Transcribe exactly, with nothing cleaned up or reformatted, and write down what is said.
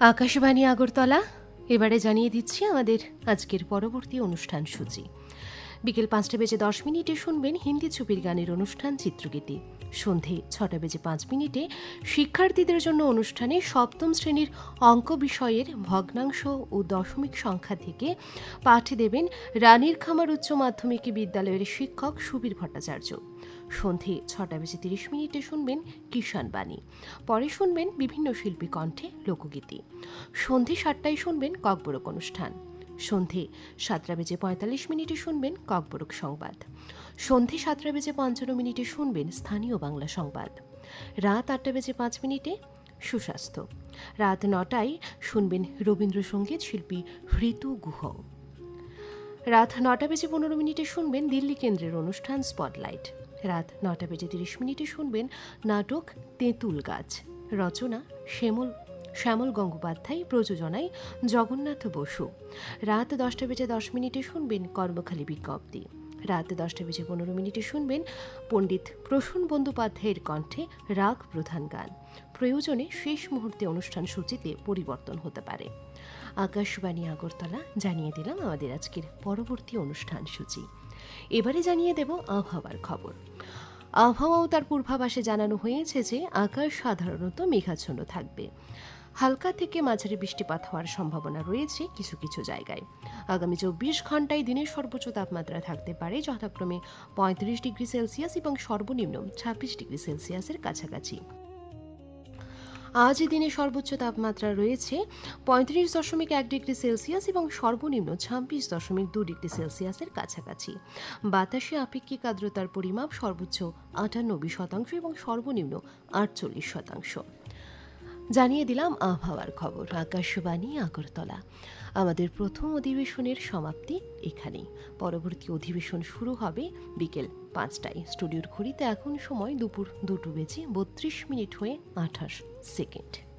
আকাশবাণী আগরতলা এবারে জানিয়ে দিচ্ছি আমাদের আজকের পরবর্তী অনুষ্ঠান সূচি। বিকেল পাঁচটা বেজে দশ মিনিটে শুনবেন হিন্দি ছবির গানের অনুষ্ঠান চিত্রগীতি। সন্ধে ছটা বেজে পাঁচ মিনিটে শিক্ষার্থীদের জন্য অনুষ্ঠানে সপ্তম শ্রেণীর অঙ্ক বিষয়ের ভগ্নাংশ ও দশমিক সংখ্যা থেকে পাঠ দেবেন রানীর খামার উচ্চ মাধ্যমিক বিদ্যালয়ের শিক্ষক সুবীর ভট্টাচার্য। সন্ধে ছটা বেজে তিরিশ মিনিটে শুনবেন কিষাণ বাণী। পরে শুনবেন বিভিন্ন শিল্পী কণ্ঠে লোকগীতি। সন্ধে সাতটায় শুনবেন ককবরক অনুষ্ঠান। সন্ধে সাতটা বেজে পঁয়তাল্লিশ মিনিটে শুনবেন ককবরক সংবাদ। সন্ধে সাতটা বেজে পঞ্চান্ন মিনিটে শুনবেন স্থানীয় বাংলা সংবাদ। রাত আটটা বেজে পাঁচ মিনিটে সুস্বাস্থ্য। রাত নটায় শুনবেন রবীন্দ্রসঙ্গীত শিল্পী ঋতু গুহ। রাত নটা বেজে পনেরো মিনিটে শুনবেন দিল্লি কেন্দ্রের অনুষ্ঠান স্পটলাইট। রাত নটা বেজে তিরিশ মিনিটে শুনবেন নাটক তেঁতুল গাছ। রচনা শ্যামল শ্যামল গঙ্গোপাধ্যায়, প্রযোজনায় জগন্নাথ বসু। রাত দশটা বেজে দশ মিনিটে শুনবেন কর্মখালী বিজ্ঞপ্তি। রাত দশটা বেজে পনেরো মিনিটে শুনবেন পণ্ডিত প্রসূন বন্দ্যোপাধ্যায়ের কণ্ঠে রাগ প্রধান গান। প্রয়োজনে শেষ মুহূর্তে অনুষ্ঠান সূচিতে পরিবর্তন হতে পারে। আকাশবাণী আগরতলা জানিয়ে দিলাম আমাদের আজকের পরবর্তী অনুষ্ঠান সূচি। এবারে জানিয়ে দেব আবহাওয়ার খবর। আবহাওয়াও তার পূর্বাভাসে জানানো হয়েছে যে আকাশ সাধারণত মেঘাচ্ছন্ন থাকবে। হালকা থেকে মাঝারি বৃষ্টিপাত হওয়ার সম্ভাবনা রয়েছে কিছু কিছু জায়গায়। আগামী চব্বিশ ঘন্টায় দিনের সর্বোচ্চ তাপমাত্রা থাকতে পারে যথাক্রমে পঁয়ত্রিশ ডিগ্রি সেলসিয়াস এবং সর্বনিম্ন ছাব্বিশ ডিগ্রি সেলসিয়াসের কাছাকাছি। আজ দিনে সর্বোচ্চ তাপমাত্রা রয়েছে পঁয়ত্রিশ দশমিক এক ডিগ্রি সেলসিয়াস এবং সর্বনিম্ন ছাব্বিশ দশমিক দু ডিগ্রি সেলসিয়াসের কাছাকাছি। বাতাসে আপেক্ষিক আর্দ্রতার পরিমাপ সর্বোচ্চ আটানব্বই শতাংশ এবং সর্বনিম্ন আটচল্লিশ শতাংশ। জানিয়ে দিলাম আবহাওয়ার খবর। আকাশবাণী আগরতলা। আমাদের প্রথম অধিবেশনের সমাপ্তি এখানেই। পরবর্তী অধিবেশন শুরু হবে বিকেল পাঁচটায়। স্টুডিওর ঘড়িতে এখন সময় দুপুর দুটো বেজে বত্রিশ মিনিট হয়ে আঠাশ সেকেন্ড।